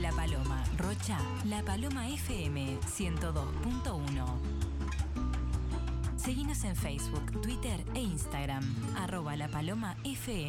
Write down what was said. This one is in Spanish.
La Paloma, Rocha, La Paloma FM 102.1. Seguinos en Facebook, Twitter e Instagram, @lapalomafm.